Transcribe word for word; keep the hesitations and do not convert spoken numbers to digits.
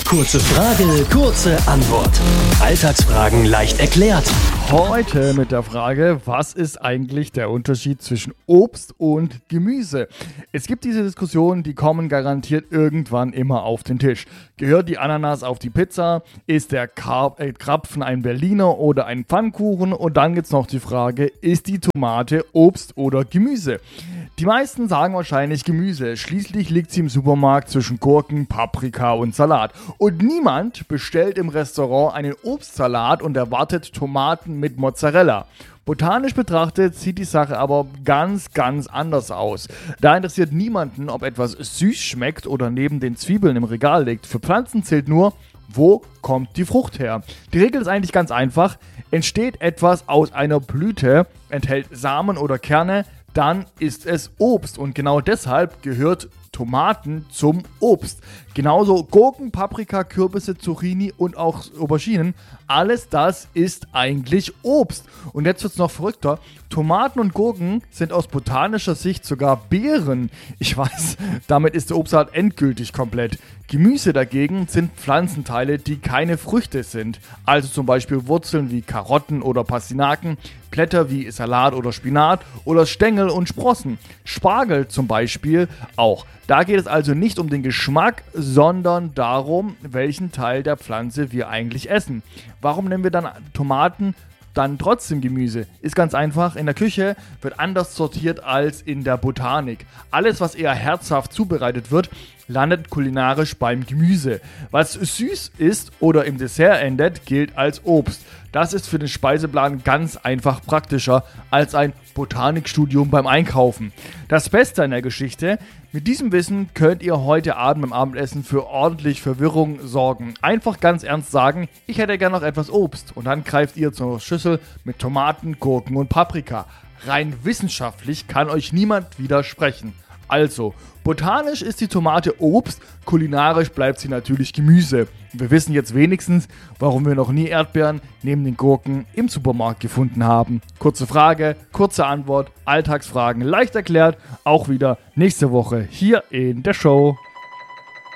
Kurze Frage, kurze Antwort. Alltagsfragen leicht erklärt. Heute mit der Frage, was ist eigentlich der Unterschied zwischen Obst und Gemüse? Es gibt diese Diskussionen, die kommen garantiert irgendwann immer auf den Tisch. Gehört die Ananas auf die Pizza? Ist der Kar- äh, Krapfen ein Berliner oder ein Pfannkuchen? Und dann gibt es noch die Frage, ist die Tomate Obst oder Gemüse? Die meisten sagen wahrscheinlich Gemüse. Schließlich liegt sie im Supermarkt zwischen Gurken, Paprika und Salat. Und niemand bestellt im Restaurant einen Obstsalat und erwartet Tomaten mit Mozzarella. Botanisch betrachtet sieht die Sache aber ganz, ganz anders aus. Da interessiert niemanden, ob etwas süß schmeckt oder neben den Zwiebeln im Regal liegt. Für Pflanzen zählt nur, wo kommt die Frucht her? Die Regel ist eigentlich ganz einfach. Entsteht etwas aus einer Blüte, enthält Samen oder Kerne, dann ist es Obst. Und genau deshalb gehört Tomaten zum Obst. Genauso Gurken, Paprika, Kürbisse, Zucchini und auch Auberginen. Alles das ist eigentlich Obst. Und jetzt wird es noch verrückter. Tomaten und Gurken sind aus botanischer Sicht sogar Beeren. Ich weiß, damit ist der Obstsalat endgültig komplett. Gemüse dagegen sind Pflanzenteile, die keine Früchte sind. Also zum Beispiel Wurzeln wie Karotten oder Pastinaken, Blätter wie Salat oder Spinat oder Stängel und Sprossen. Spargel zum Beispiel auch. Da geht es also nicht um den Geschmack, sondern darum, welchen Teil der Pflanze wir eigentlich essen. Warum nennen wir dann Tomaten dann trotzdem Gemüse? Ist ganz einfach, in der Küche wird anders sortiert als in der Botanik. Alles, was eher herzhaft zubereitet wird, landet kulinarisch beim Gemüse. Was süß ist oder im Dessert endet, gilt als Obst. Das ist für den Speiseplan ganz einfach praktischer als ein Botanikstudium beim Einkaufen. Das Beste an der Geschichte: Mit diesem Wissen könnt ihr heute Abend beim Abendessen für ordentlich Verwirrung sorgen. Einfach ganz ernst sagen, ich hätte gerne noch etwas Obst. Und dann greift ihr zur Schüssel mit Tomaten, Gurken und Paprika. Rein wissenschaftlich kann euch niemand widersprechen. Also, botanisch ist die Tomate Obst, kulinarisch bleibt sie natürlich Gemüse. Wir wissen jetzt wenigstens, warum wir noch nie Erdbeeren neben den Gurken im Supermarkt gefunden haben. Kurze Frage, kurze Antwort, Alltagsfragen leicht erklärt, auch wieder nächste Woche hier in der Show.